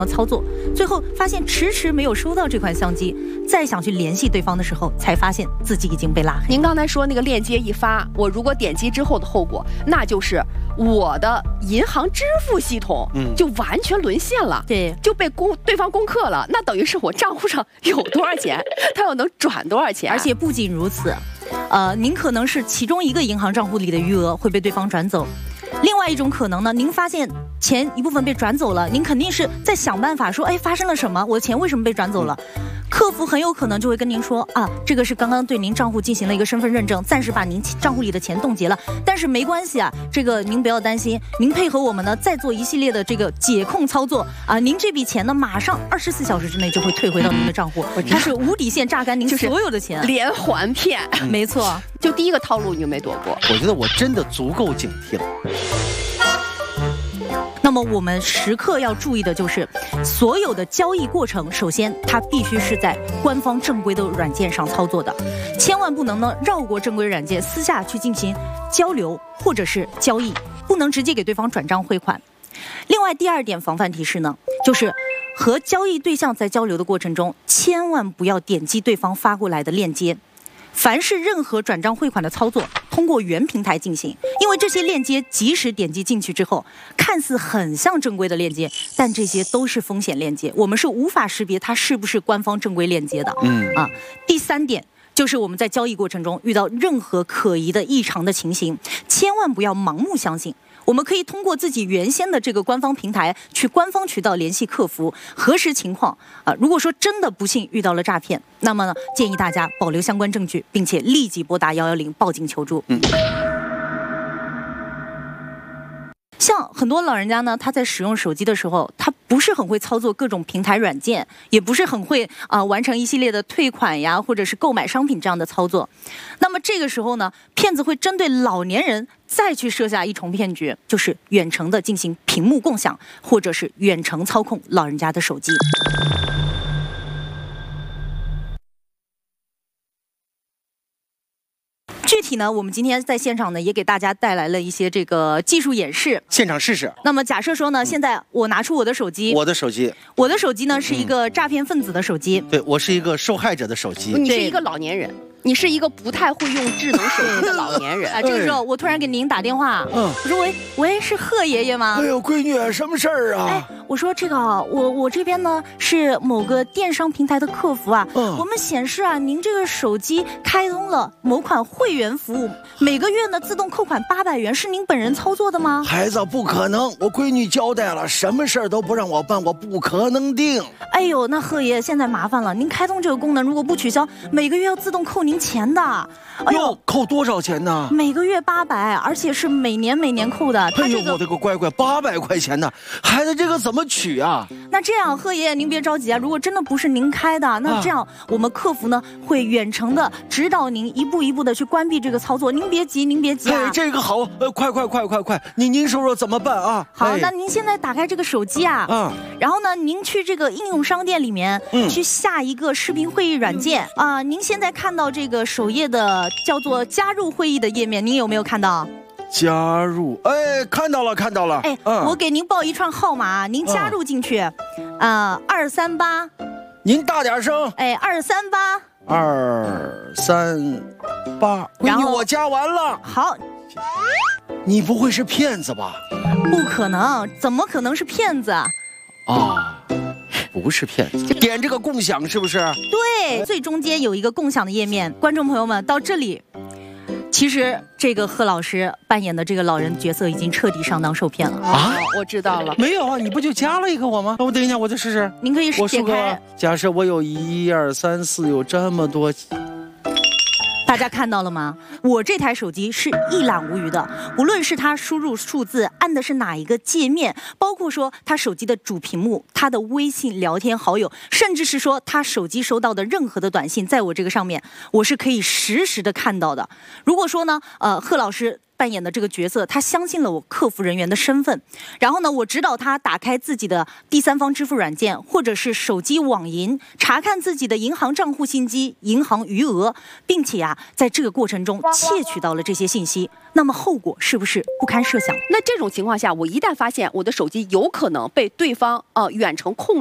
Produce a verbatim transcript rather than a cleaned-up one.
操作，最后发现迟迟没有收到这款相机，再想去联系对方的时候，才发现自己已经被拉黑。 您刚才说那个链接一发，我如果点击之后的后果，那就是我的银行支付系统就完全沦陷了， 对， 就被攻对方攻克了。那等于是我账户上有多少钱，他又能转多少钱？ 而且不仅如此，呃，您可能是其中一个银行账户里的余额会被对方转走。另外一种可能呢，您发现钱一部分被转走了，您肯定是在想办法说，哎，发生了什么？我的钱为什么被转走了？客服很有可能就会跟您说啊，这个是刚刚对您账户进行了一个身份认证，暂时把您账户里的钱冻结了，但是没关系啊，这个您不要担心，您配合我们呢，再做一系列的这个解控操作啊，您这笔钱呢，马上二十四小时之内就会退回到您的账户，它是无底线榨干您所有的钱， 连环骗， 没错， 就第一个套路你就没躲过。 我觉得我真的足够警惕了。 那么我们时刻要注意的就是，所有的交易过程，首先它必须是在官方正规的软件上操作的，千万不能呢绕过正规软件，私下去进行交流或者是交易，不能直接给对方转账汇款。另外，第二点防范提示呢，就是和交易对象在交流的过程中，千万不要点击对方发过来的链接。凡是任何转账汇款的操作，通过原平台进行，因为这些链接即使点击进去之后，看似很像正规的链接，但这些都是风险链接，我们是无法识别它是不是官方正规链接的。嗯啊，第三点就是我们在交易过程中遇到任何可疑的异常的情形，千万不要盲目相信。我们可以通过自己原先的这个官方平台去官方渠道联系客服核实情况啊。如果说真的不幸遇到了诈骗，那么呢，建议大家保留相关证据，并且立即拨打一一零报警求助。嗯。像很多老人家呢，他在使用手机的时候，他不是很会操作各种平台软件，也不是很会啊、呃、完成一系列的退款呀，或者是购买商品这样的操作。那么这个时候呢，骗子会针对老年人再去设下一重骗局，就是远程的进行屏幕共享，或者是远程操控老人家的手机。具体呢，我们今天在现场呢，也给大家带来了一些这个技术演示， 现场试试。 那么假设说呢，现在我拿出我的手机， 我的手机， 我的手机呢是一个诈骗分子的手机， 对，我是一个受害者的手机， 你是一个老年人。你是一个不太会用智能手机的老年人啊！这个时候我突然给您打电话，嗯，我说喂喂，是贺爷爷吗？ 哎呦，闺女，什么事儿啊？ 哎，我说这个我我这边呢是某个电商平台的客服啊，嗯，我们显示啊，您这个手机开通了某款会员服务，每个月呢自动扣款八百元，是您本人操作的吗？ 孩子，不可能，我闺女交代了，什么事儿都不让我办，我不可能定。 哎呦，那贺爷现在麻烦了，您开通这个功能，如果不取消，每个月要自动扣您钱的。 哎呦，扣多少钱呢？ 每个月八百，而且是每年每年扣的。 哎呦，我的个乖乖，八百块钱呢！孩子，这个怎么取啊？ 那这样，贺爷爷您别着急啊，如果真的不是您开的，那这样、啊、我们客服呢会远程的指导您一步一步的去关闭这个操作。您别急，您别急啊。 哎，这个好，呃，快快快快快，您您说说怎么办啊？ 好，哎、那您现在打开这个手机啊，嗯，然后呢，您去这个应用商店里面，嗯，去下一个视频会议软件啊、呃。您现在看到这个首页的叫做加入会议的页面，您有没有看到？ 加入，哎，看到了，看到了。 哎，嗯、我给您报一串号码，您加入进去，啊、嗯，二三八。 您大点声。 哎，二三八。 二三八。闺女，我加完了。 好。 你不会是骗子吧？ 不可能，怎么可能是骗子啊？ 啊。不是骗子，点这个共享是不是？ 对，最中间有一个共享的页面。观众朋友们，到这里，其实这个贺老师扮演的这个老人角色已经彻底上当受骗了啊！我知道了， 没有啊，你不就加了一个我吗？我等一下，我再试试。 您可以点开。 假设我有一二三四，有这么多。 大家看到了吗？我这台手机是一览无余的，无论是它输入数字按的是哪一个界面，包括说它手机的主屏幕、它的微信聊天好友，甚至是说它手机收到的任何的短信，在我这个上面，我是可以实时的看到的。如果说呢，呃，贺老师扮演的这个角色，他相信了我客服人员的身份，然后呢，我指导他打开自己的第三方支付软件，或者是手机网银，查看自己的银行账户信息、银行余额，并且啊，在这个过程中窃取到了这些信息，那么后果是不是不堪设想？ 那这种情况下，我一旦发现我的手机有可能被对方呃远程控制。